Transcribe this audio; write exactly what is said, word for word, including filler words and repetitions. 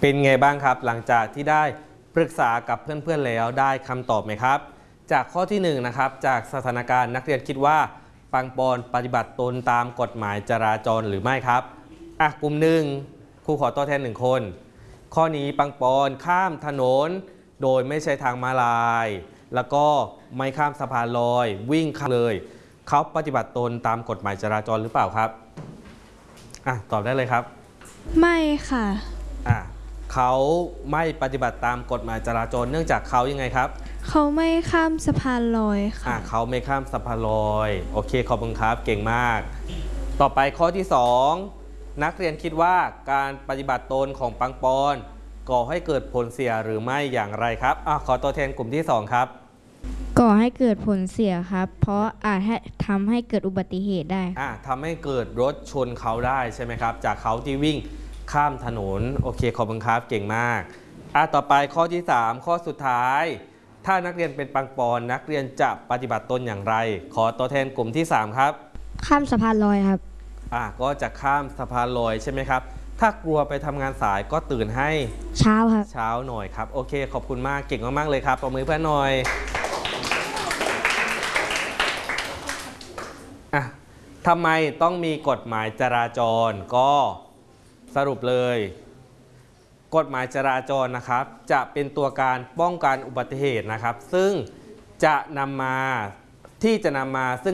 เป็นไงบ้างครับหลังจากที่ได้ปรึกษากับเพื่อนๆแล้วได้คำตอบไหมครับจากข้อที่หนึ่งนะครับจากสถานการณ์นักเรียนคิดว่าปังปอนปฏิบัติตนตามกฎหมายจราจรหรือไม่ครับอ่ะกลุ่มหนึ่งครูขอตัวแทนหนึ่งคนข้อนี้ปังปอนข้ามถนนโดยไม่ใช้ทางม้าลายแล้วก็ไม่ข้ามสะพานลอยวิ่งข้ามเลยเขาปฏิบัติตนตามกฎหมายจราจรหรือเปล่าครับอ่ะตอบได้เลยครับไม่ค่ะอ่ะเขาไม่ปฏิบัติตามกฎหมายจราจรเนื่องจากเขายังไงครับเขาไม่ข้ามสะพานลอยค่ะอ่ะเขาไม่ข้ามสะพานลอยโอเคขอบคุณครับเก่งมากต่อไปข้อที่สองนักเรียนคิดว่าการปฏิบัติตนของปังปอนก่อให้เกิดผลเสียหรือไม่อย่างไรครับอ่ะขอตัวแทนกลุ่มที่สองครับก่อให้เกิดผลเสียครับเพราะอาจทำให้เกิดอุบัติเหตุได้อ่ะทำให้เกิดรถชนเขาได้ใช่ไหมครับจากเขาที่วิ่งข้ามถนนโอเคขอบคุณครับเก่งมากอ่ะต่อไปข้อที่สามข้อสุดท้ายถ้านักเรียนเป็นปังปอนนักเรียนจะปฏิบัติตนอย่างไรขอตัวแทนกลุ่มที่สามครับข้ามสะพานลอยครับอ่ะก็จะข้ามสะพานลอยใช่ไหมครับถ้ากลัวไปทำงานสายก็ตื่นให้เช้าครับเช้าหน่อยครับโอเคขอบคุณมากเก่งมากๆเลยครับปรบมือเพื่อนหน่อยอ่ะทำไมต้องมีกฎหมายจราจรก็สรุปเลยกฎหมายจราจรนะครับจะเป็นตัวการป้องกันอุบัติเหตุนะครับซึ่งจะนำมาที่จะนำมาซึ่ง